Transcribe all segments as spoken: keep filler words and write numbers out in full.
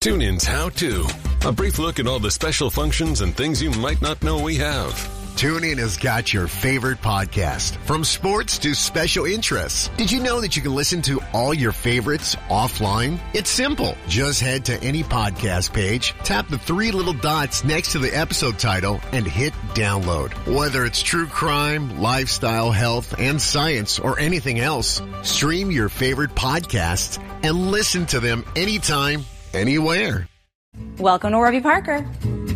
TuneIn's How To. A brief look at all the special functions and things you might not know we have. TuneIn has got your favorite podcast, from sports to special interests. Did you know that you can listen to all your favorites offline? It's simple. Just head to any podcast page, tap the three little dots next to the episode title, and hit download. Whether it's true crime, lifestyle, health, and science, or anything else, stream your favorite podcasts and listen to them anytime, anywhere. Welcome to Warby Parker.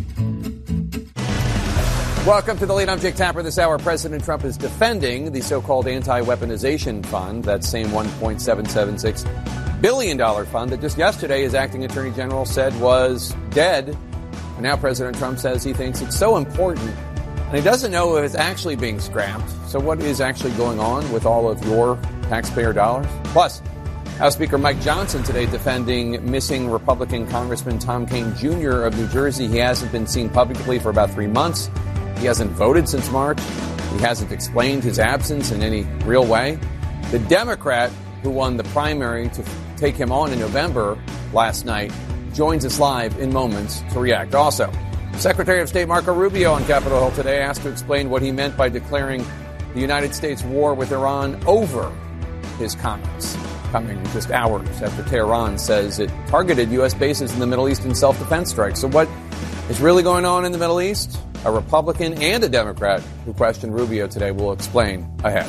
Welcome to the lead. I'm Jake Tapper. This hour, President Trump is defending the so-called anti-weaponization fund, that same one point seven seven six billion dollars fund that just yesterday his acting attorney general said was dead. And now President Trump says he thinks it's so important, and he doesn't know if it's actually being scrapped. So what is actually going on with all of your taxpayer dollars? Plus, House Speaker Mike Johnson today defending missing Republican Congressman Tom Kean Junior of New Jersey. He hasn't been seen publicly for about three months. He hasn't voted since March. He hasn't explained his absence in any real way. The Democrat who won the primary to take him on in November last night joins us live in moments to react. Also, Secretary of State Marco Rubio on Capitol Hill today asked to explain what he meant by declaring the United States war with Iran over his comments, coming just hours after Tehran says it targeted U S bases in the Middle East in self-defense strikes. So what is really going on in the Middle East? A Republican and a Democrat who questioned Rubio today will explain ahead.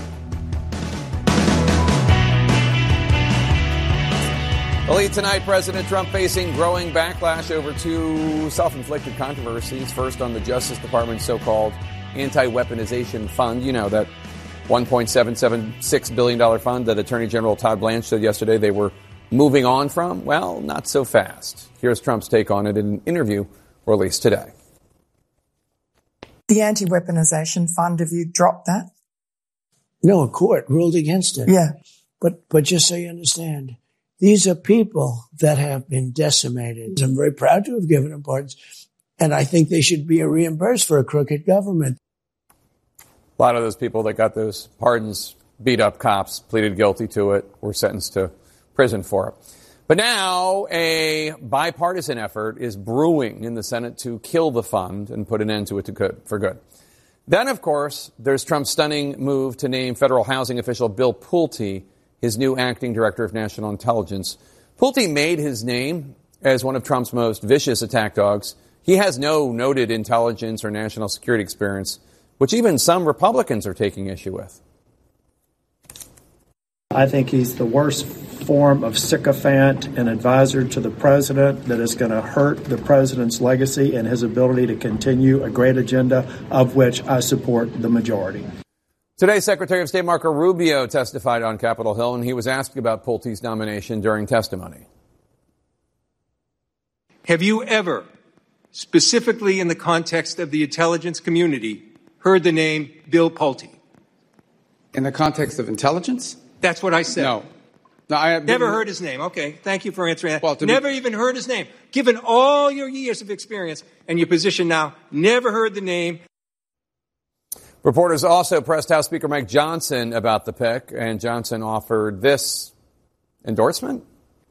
The lead tonight, President Trump facing growing backlash over two self-inflicted controversies. First, on the Justice Department's so-called anti-weaponization fund. You know, that one point seven seven six billion dollars fund that Attorney General Todd Blanche said yesterday they were moving on from. Well, not so fast. Here's Trump's take on it in an interview released today. The anti-weaponization fund, have you dropped that? No, a court ruled against it. Yeah. But, but just so you understand, these are people that have been decimated. I'm very proud to have given them pardons, and I think they should be reimbursed for a crooked government. A lot of those people that got those pardons, beat up cops, pleaded guilty to it, were sentenced to prison for it. But now a bipartisan effort is brewing in the Senate to kill the fund and put an end to it to good, for good. Then, of course, there's Trump's stunning move to name federal housing official Bill Pulte his new acting director of national intelligence. Pulte made his name as one of Trump's most vicious attack dogs. He has no noted intelligence or national security experience, which even some Republicans are taking issue with. I think he's the worst form of sycophant and advisor to the president that is going to hurt the president's legacy and his ability to continue a great agenda of which I support the majority. Today, Secretary of State Marco Rubio testified on Capitol Hill, and he was asked about Pulte's nomination during testimony. Have you ever, specifically in the context of the intelligence community, heard the name Bill Pulte? In the context of intelligence? That's what I said. No. No, I have never heard his name. Okay, thank you for answering that. Well, never be- even heard his name. Given all your years of experience and your position now, never heard the name. Reporters also pressed House Speaker Mike Johnson about the pick, and Johnson offered this endorsement.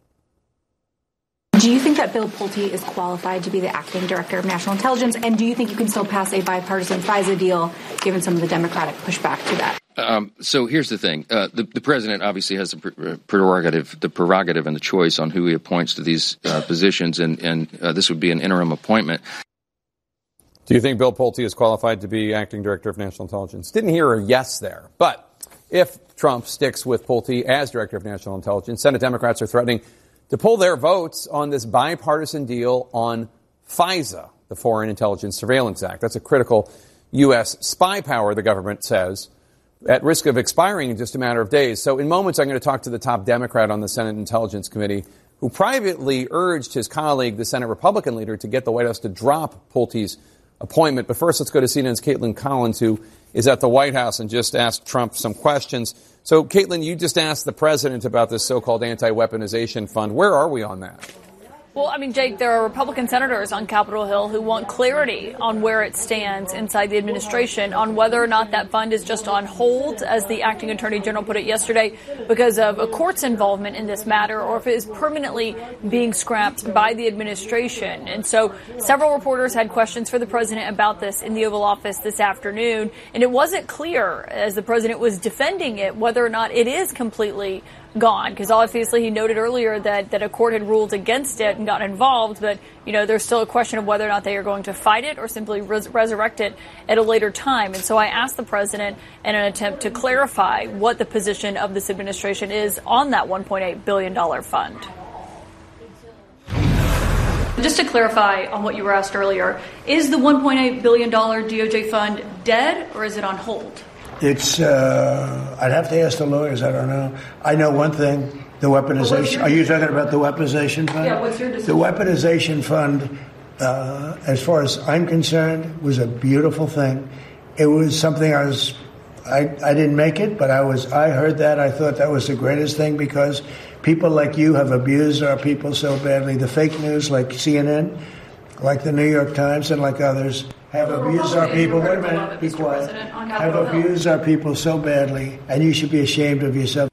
Do you think that Bill Pulte is qualified to be the acting director of national intelligence? And do you think you can still pass a bipartisan FISA deal, given some of the Democratic pushback to that? Um, so here's the thing. Uh, the, the president obviously has the prerogative, the prerogative and the choice on who he appoints to these uh, positions, and, and uh, this would be an interim appointment. Do you think Bill Pulte is qualified to be acting director of national intelligence? Didn't hear a yes there. But if Trump sticks with Pulte as director of national intelligence, Senate Democrats are threatening to pull their votes on this bipartisan deal on FISA, the Foreign Intelligence Surveillance Act. That's a critical U S spy power, the government says, at risk of expiring in just a matter of days. So in moments, I'm going to talk to the top Democrat on the Senate Intelligence Committee, who privately urged his colleague, the Senate Republican leader, to get the White House to drop Pulte's appointment. But first, let's go to C N N's Caitlin Collins, who is at the White House and just asked Trump some questions. So, Caitlin, you just asked the president about this so-called anti-weaponization fund. Where are we on that? Well, I mean, Jake, there are Republican senators on Capitol Hill who want clarity on where it stands inside the administration on whether or not that fund is just on hold, as the acting attorney general put it yesterday, because of a court's involvement in this matter, or if it is permanently being scrapped by the administration. And so several reporters had questions for the president about this in the Oval Office this afternoon, and it wasn't clear, as the president was defending it, whether or not it is completely gone, because obviously he noted earlier that, that a court had ruled against it and got involved, but, you know, there's still a question of whether or not they are going to fight it or simply res- resurrect it at a later time. And so I asked the president in an attempt to clarify what the position of this administration is on that one point eight billion dollars fund. Just to clarify on what you were asked earlier, is the one point eight billion dollars D O J fund dead or is it on hold? It's, uh, I'd have to ask the lawyers. I don't know. I know one thing, the weaponization. Are you talking about the weaponization fund? Yeah, what's your decision? The weaponization fund, uh, as far as I'm concerned, was a beautiful thing. It was something I was, I, I didn't make it, but I was, I heard that. I thought that was the greatest thing because people like you have abused our people so badly. The fake news like C N N, like the New York Times and like others, have abused our people. Wait a minute, be quiet. Have abused our people so badly, and you should be ashamed of yourself.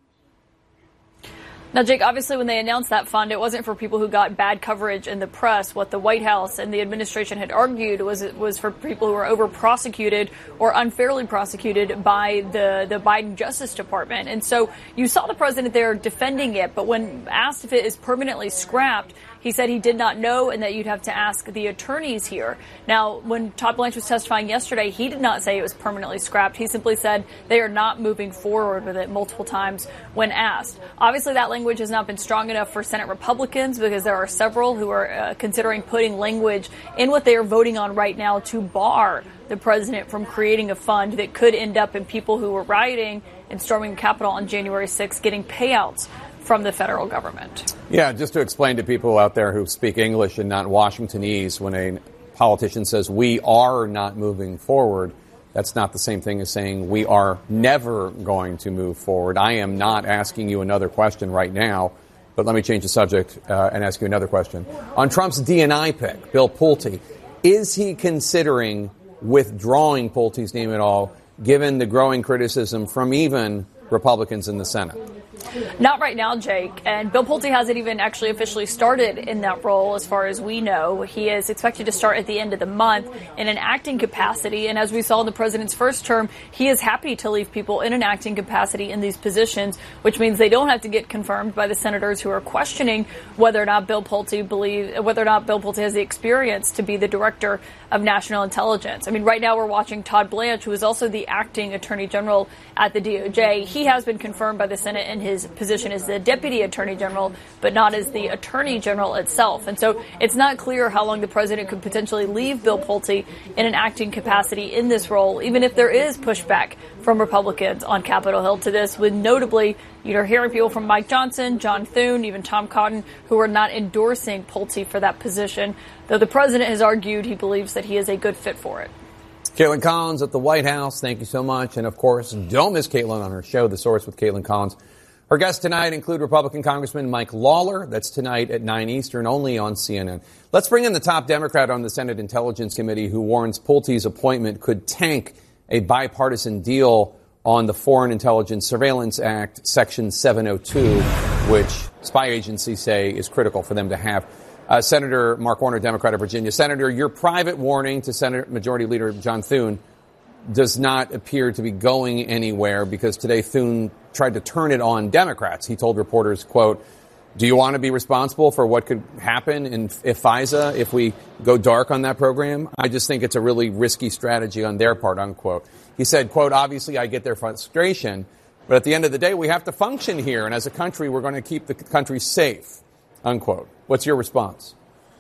Now, Jake, obviously when they announced that fund, it wasn't for people who got bad coverage in the press. What the White House and the administration had argued was it was for people who were over-prosecuted or unfairly prosecuted by the, the Biden Justice Department. And so you saw the president there defending it, but when asked if it is permanently scrapped, he said he did not know and that you'd have to ask the attorneys here. Now, when Todd Blanche was testifying yesterday, he did not say it was permanently scrapped. He simply said they are not moving forward with it multiple times when asked. Obviously, that language has not been strong enough for Senate Republicans because there are several who are uh, considering putting language in what they are voting on right now to bar the president from creating a fund that could end up in people who were rioting and storming the Capitol on January sixth getting payouts from the federal government. Yeah, just to explain to people out there who speak English and not Washingtonese, when a politician says we are not moving forward, that's not the same thing as saying we are never going to move forward. I am not asking you another question right now, but let me change the subject uh, and ask you another question. On Trump's D and I pick, Bill Pulte, is he considering withdrawing Pulte's name at all, given the growing criticism from even Republicans in the Senate? Not right now, Jake. And Bill Pulte hasn't even actually officially started in that role, as far as we know. He is expected to start at the end of the month in an acting capacity. And as we saw in the president's first term, he is happy to leave people in an acting capacity in these positions, which means they don't have to get confirmed by the senators who are questioning whether or not Bill Pulte believe whether or not Bill Pulte has the experience to be the director of national intelligence. I mean, right now we're watching Todd Blanche, who is also the acting attorney general at the D O J. He has been confirmed by the Senate in his position as the deputy attorney general, but not as the attorney general itself. And so it's not clear how long the president could potentially leave Bill Pulte in an acting capacity in this role, even if there is pushback from Republicans on Capitol Hill to this, with notably, you're hearing people from Mike Johnson, John Thune, even Tom Cotton, who are not endorsing Pulte for that position, though the president has argued he believes that he is a good fit for it. Caitlin Collins at the White House, thank you so much. And, of course, don't miss Caitlin on her show, The Source with Caitlin Collins. Her guests tonight include Republican Congressman Mike Lawler. That's tonight at nine Eastern, only on C N N. Let's bring in the top Democrat on the Senate Intelligence Committee who warns Pulte's appointment could tank a bipartisan deal on the Foreign Intelligence Surveillance Act, Section seven oh two, which spy agencies say is critical for them to have. Uh, Senator Mark Warner, Democrat of Virginia. Senator, your private warning to Senate Majority Leader John Thune does not appear to be going anywhere because today Thune tried to turn it on Democrats. He told reporters, quote, do you want to be responsible for what could happen in, if FISA, if we go dark on that program? I just think it's a really risky strategy on their part, unquote. He said, quote, obviously I get their frustration, but at the end of the day, we have to function here. And as a country, we're going to keep the country safe, unquote. What's your response?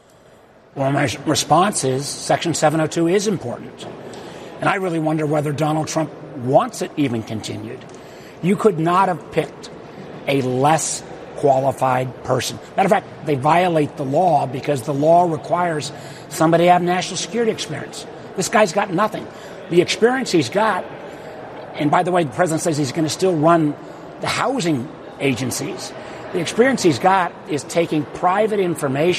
Well, my response is Section seven oh two is important. And I really wonder whether Donald Trump wants it even continued. You could not have picked a less qualified person. Matter of fact, they violate the law because the law requires somebody to have national security experience. This guy's got nothing. The experience he's got, and by the way, the president says he's going to still run the housing agencies. The experience he's got is taking private information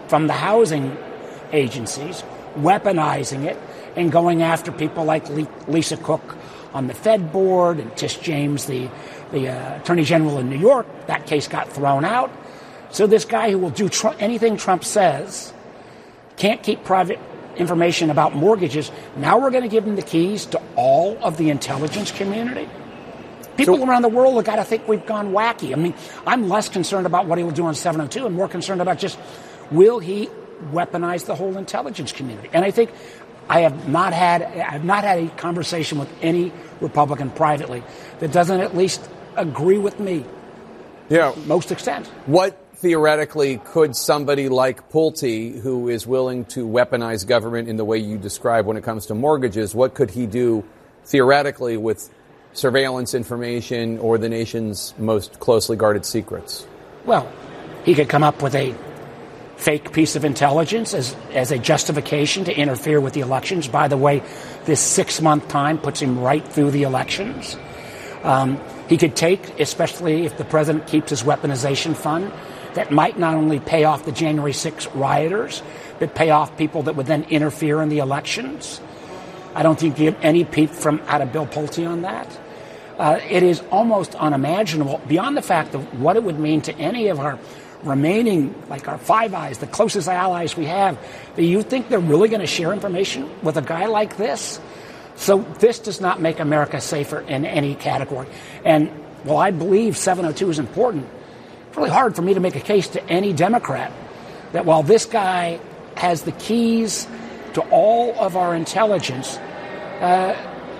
from the housing agencies, weaponizing it, and going after people like Lisa Cook on the Fed board and Tish James, the, the uh, Attorney General in New York. That case got thrown out. So this guy who will do tr- anything Trump says can't keep private information about mortgages. Now we're going to give him the keys to all of the intelligence community. People so, around the world have got to think we've gone wacky. I mean, I'm less concerned about what he will do on seven oh two and more concerned about just will he weaponize the whole intelligence community. And I think I have not had I have not had a conversation with any Republican privately that doesn't at least agree with me. Yeah, to most extent. What theoretically could somebody like Pulte, who is willing to weaponize government in the way you describe when it comes to mortgages, what could he do theoretically with surveillance information or the nation's most closely guarded secrets? Well, he could come up with a fake piece of intelligence as, as a justification to interfere with the elections. By the way, this six-month time puts him right through the elections. Um, he could take, especially if the president keeps his weaponization fund, that might not only pay off the January sixth rioters, but pay off people that would then interfere in the elections. I don't think you get any peep from out of Bill Pulte on that. Uh, it is almost unimaginable, beyond the fact of what it would mean to any of our remaining, like our Five Eyes, the closest allies we have, that you think they're really going to share information with a guy like this? So this does not make America safer in any category. And while I believe seven oh two is important, it's really hard for me to make a case to any Democrat that while this guy has the keys to all of our intelligence, uh,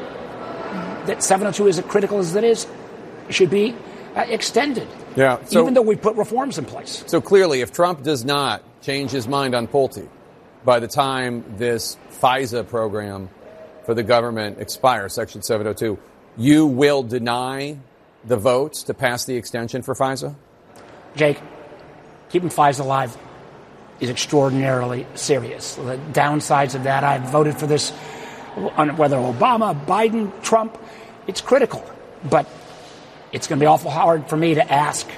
that seven oh two, as critical as it is, should be uh, extended. Yeah. So, even though we put reforms in place. So clearly, if Trump does not change his mind on Pulte by the time this FISA program for the government expires, Section seven oh two, you will deny the votes to pass the extension for FISA? Jake, keeping FISA alive is extraordinarily serious. The downsides of that, I've voted for this on whether Obama, Biden, Trump, it's critical. But it's going to be awful hard for me to ask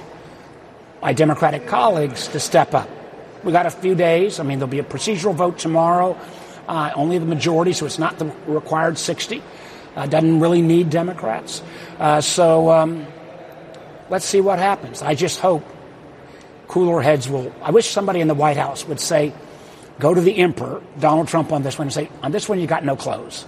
my Democratic colleagues to step up. We got a few days. I mean, there'll be a procedural vote tomorrow. Uh, only the majority, so it's not the required sixty. Uh, doesn't really need Democrats. Uh, so um, let's see what happens. I just hope cooler heads will. I wish somebody in the White House would say, go to the emperor, Donald Trump, on this one and say, on this one you got no clothes.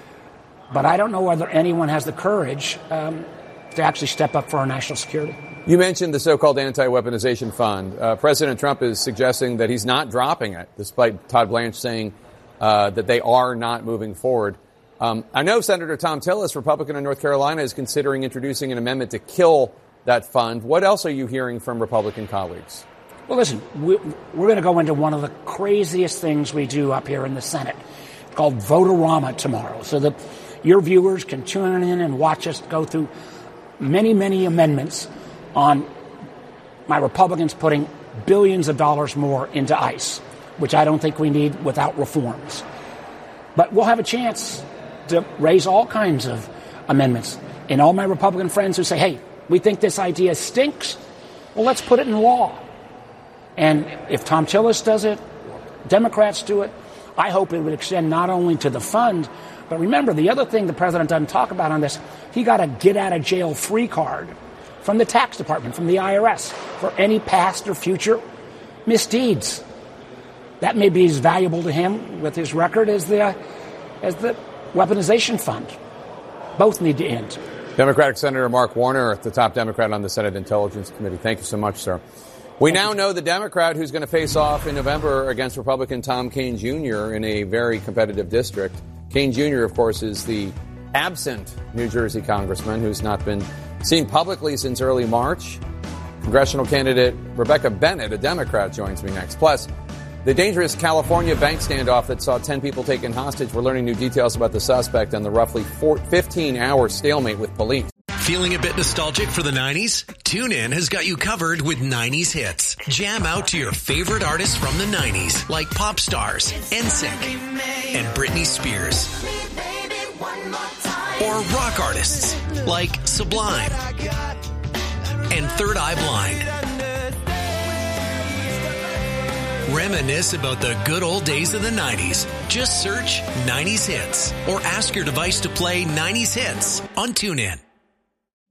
But I don't know whether anyone has the courage um, to actually step up for our national security. You mentioned the so-called anti-weaponization fund. Uh, President Trump is suggesting that he's not dropping it, despite Todd Blanche saying uh, that they are not moving forward. Um, I know Senator Thom Tillis, Republican of North Carolina, is considering introducing an amendment to kill that fund. What else are you hearing from Republican colleagues? Well, listen, we, we're going to go into one of the craziest things we do up here in the Senate called Votorama tomorrow. So that your viewers can tune in and watch us go through many, many amendments on my Republicans putting billions of dollars more into ICE, which I don't think we need without reforms. But we'll have a chance to raise all kinds of amendments. And all my Republican friends who say, hey, we think this idea stinks, well, let's put it in law. And if Thom Tillis does it, Democrats do it, I hope it would extend not only to the fund, but remember, the other thing the president doesn't talk about on this, he got a get-out-of-jail-free card from the tax department, from the I R S, for any past or future misdeeds. That may be as valuable to him with his record as the, as the weaponization fund. Both need to end. Democratic Senator Mark Warner, the top Democrat on the Senate Intelligence Committee. Thank you so much, sir. We now know the Democrat who's going to face off in November against Republican Tom Kean Junior in a very competitive district. Kean Junior, of course, is the absent New Jersey congressman who's not been seen publicly since early March. Congressional candidate Rebecca Bennett, a Democrat, joins me next. Plus, the dangerous California bank standoff that saw ten people taken hostage. We're learning new details about the suspect and the roughly fifteen-hour stalemate with police. Feeling a bit nostalgic for the nineties? TuneIn has got you covered with nineties hits. Jam out to your favorite artists from the nineties, like pop stars, N Sync, and Britney Spears. Or rock artists, like Sublime and Third Eye Blind. Reminisce about the good old days of the nineties. Just search nineties Hits or ask your device to play nineties Hits on TuneIn.